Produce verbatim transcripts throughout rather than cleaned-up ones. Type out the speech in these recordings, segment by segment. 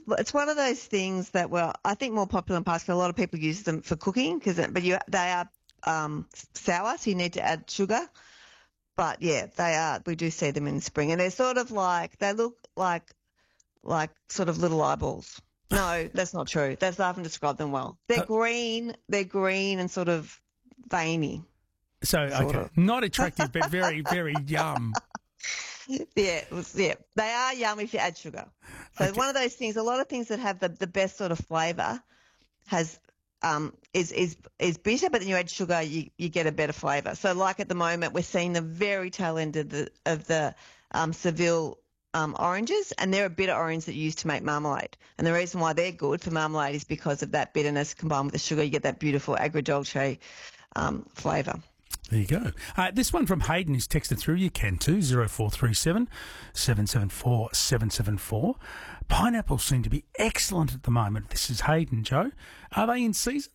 it's one of those things that were, I think, more popular in parts because a lot of people use them for cooking. Because, but you, they are um, sour, so you need to add sugar. But yeah, they are. We do see them in spring, and they're sort of like they look like like sort of little eyeballs. No, that's not true. That's I haven't described them well. They're Uh, green. They're green and sort of veiny. So okay, of. not attractive, but very very yum. Yeah, it was, yeah, they are yum if you add sugar. So Okay. one of those things. A lot of things that have the, the best sort of flavour has um is is is bitter, but then you add sugar, you you get a better flavour. So like at the moment, we're seeing the very tail end of the of the um, Seville um, oranges, and they're a bitter orange that you use to make marmalade. And the reason why they're good for marmalade is because of that bitterness combined with the sugar. You get that beautiful agrodolce um, flavour. There you go. Uh, this one from Hayden is texted through. You can too, zero four three seven, seven seven four, seven seven four. Pineapples seem to be excellent at the moment. This is Hayden, Joe. Are they in season?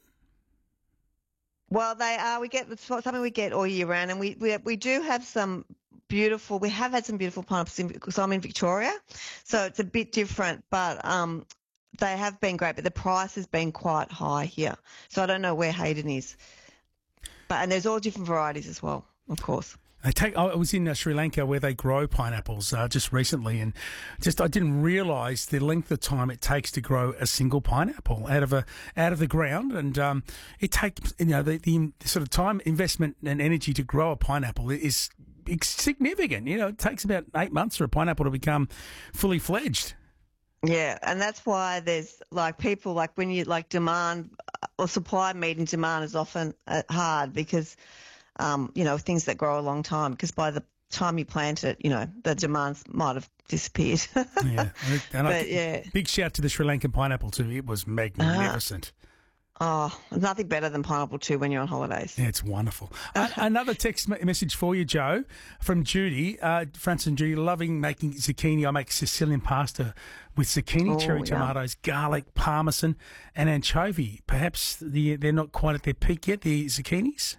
Well, they are. We get it's something we get all year round, and we we, we do have some beautiful. We have had some beautiful pineapples in, because I'm in Victoria, so it's a bit different. But um, they have been great, but the price has been quite high here. So I don't know where Hayden is. But and there's all different varieties as well, of course. They take. I was in uh, Sri Lanka where they grow pineapples uh, just recently, and just I didn't realise the length of time it takes to grow a single pineapple out of a out of the ground, and um, it takes you know the, the sort of time, investment, and energy to grow a pineapple is significant. You know, it takes about eight months for a pineapple to become fully fledged. Yeah, and that's why there's like people like when you like demand or supply meeting demand is often uh, hard because, um, you know, things that grow a long time because by the time you plant it, you know, the demands might have disappeared. Yeah, and I, but yeah, big shout to the Sri Lankan pineapple too. It was magnificent. Uh, Oh, there's nothing better than pineapple too when you're on holidays. Yeah, it's wonderful. uh, another text message for you, Joe, from Judy. Uh, Francis and Judy, loving making zucchini. I make Sicilian pasta with zucchini, Oh, cherry yum. tomatoes, garlic, parmesan, and anchovy. Perhaps the, they're not quite at their peak yet, the zucchinis?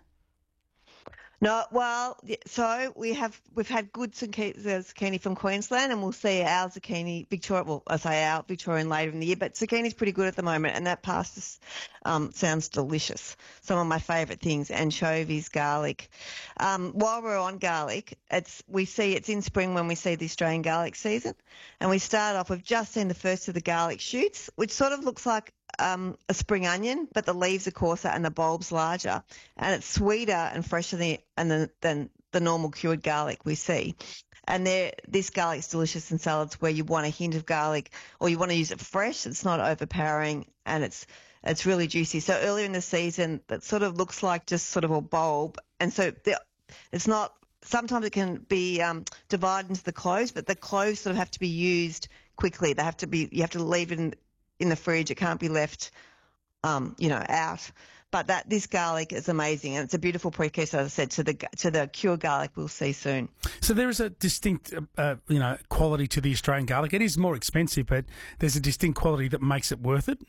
No, well, y- so we have we've had good zucchini, zucchini from Queensland, and we'll see our zucchini Victoria. Well, I say our Victorian later in the year, but zucchini's pretty good at the moment, and that pasta um, sounds delicious. Some of my favourite things: anchovies, garlic. Um, while we're on garlic, it's we see it's in spring when we see the Australian garlic season, and we start off. We've just seen the first of the garlic shoots, which sort of looks like um, a spring onion, but the leaves are coarser and the bulb's larger, and it's sweeter and fresher than, and the, than the normal cured garlic we see. And there, this garlic's delicious in salads where you want a hint of garlic or you want to use it fresh. It's not overpowering and it's it's really juicy. So earlier in the season, that sort of looks like just sort of a bulb, and so the, it's not. Sometimes it can be um, divided into the cloves, but the cloves sort of have to be used quickly. They have to be. You have to leave it in, in the fridge. It can't be left, um, you know, out. But that this garlic is amazing, and it's a beautiful precursor, as I said, to the to the cured garlic we'll see soon. So there is a distinct, uh, you know, quality to the Australian garlic. It is more expensive, but there's a distinct quality that makes it worth it.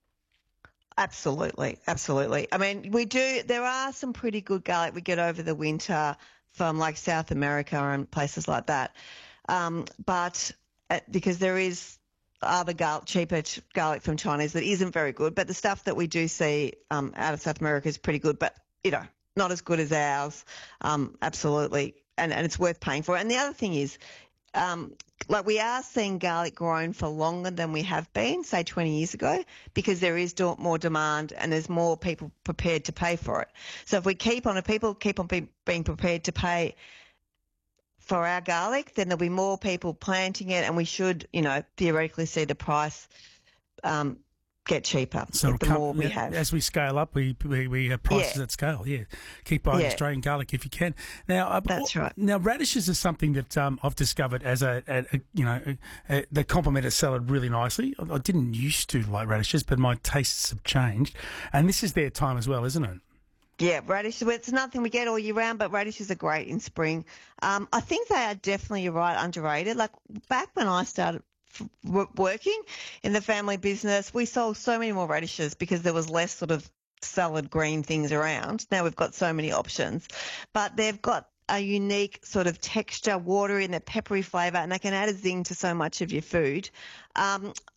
Absolutely, absolutely. I mean, we do. There are some pretty good garlic we get over the winter from like South America and places like that, um, but uh, because there is other garlic, cheaper ch- garlic from Chinese that isn't very good, but the stuff that we do see um, out of South America is pretty good, but, you know, not as good as ours, um, absolutely, and, and it's worth paying for. And the other thing is, um, like we are seeing garlic grown for longer than we have been, say twenty years ago, because there is do- more demand and there's more people prepared to pay for it. So if we keep on, if people keep on be- being prepared to pay for our garlic, then there'll be more people planting it, and we should, you know, theoretically see the price um, get cheaper. So the come, more we yeah, have. as we scale up, we we, we have prices Yeah. at scale. Yeah, keep buying Yeah. Australian garlic if you can. Now, uh, That's right. Now, radishes is something that um, I've discovered as a, a, a you know a, a, they complement a salad really nicely. I, I didn't used to like radishes, but my tastes have changed, and this is their time as well, isn't it? Yeah, radish. Well, it's nothing we get all year round, but radishes are great in spring. Um, I think they are definitely, you're right, underrated. Like back when I started f- w- working in the family business, we sold so many more radishes because there was less sort of salad green things around. Now we've got so many options, but they've got a unique sort of texture, watery and that peppery flavour, and they can add a zing to so much of your food. Um,